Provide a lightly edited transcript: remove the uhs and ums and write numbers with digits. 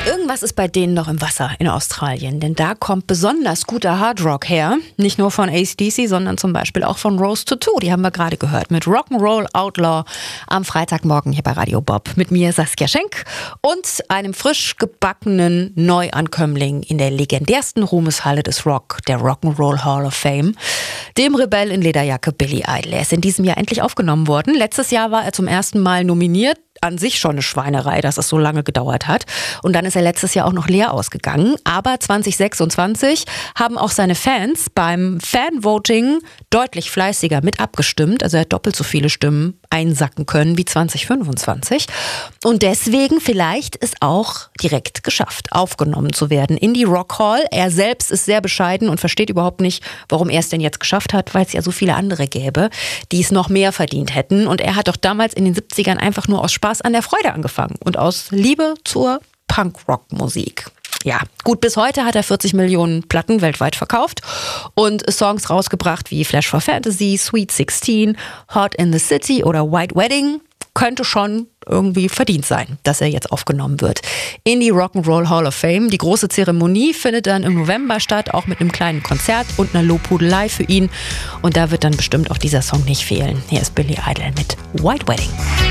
Irgendwas ist bei denen noch im Wasser in Australien, denn da kommt besonders guter Hardrock her. Nicht nur von AC/DC, sondern zum Beispiel auch von Rose Tattoo. Die haben wir gerade gehört mit Rock'n'Roll Outlaw am Freitagmorgen hier bei Radio Bob. Mit mir Saskia Schenk und einem frisch gebackenen Neuankömmling in der legendärsten Ruhmeshalle des Rock, der Rock'n'Roll Hall of Fame, dem Rebell in Lederjacke Billy Idol. Er ist in diesem Jahr endlich aufgenommen worden. Letztes Jahr war er zum ersten Mal nominiert. An sich schon eine Schweinerei, dass es so lange gedauert hat. Und dann ist er letztes Jahr auch noch leer ausgegangen. Aber 2026 haben auch seine Fans beim Fanvoting deutlich fleißiger mit abgestimmt. Also er hat doppelt so viele Stimmen einsacken können wie 2025. Und deswegen vielleicht es auch direkt geschafft, aufgenommen zu werden in die Rock Hall. Er selbst ist sehr bescheiden und versteht überhaupt nicht, warum er es denn jetzt geschafft hat, weil es ja so viele andere gäbe, die es noch mehr verdient hätten. Und er hat doch damals in den 70ern einfach nur aus Spaß an der Freude angefangen und aus Liebe zur Punk-Rock-Musik. Ja, gut, bis heute hat er 40 Millionen Platten weltweit verkauft und Songs rausgebracht wie Flash for Fantasy, Sweet 16, Hot in the City oder White Wedding. Könnte schon irgendwie verdient sein, dass er jetzt aufgenommen wird in die Rock'n'Roll Hall of Fame. Die große Zeremonie findet dann im November statt, auch mit einem kleinen Konzert und einer Lobhudelei für ihn. Und da wird dann bestimmt auch dieser Song nicht fehlen. Hier ist Billy Idol mit White Wedding.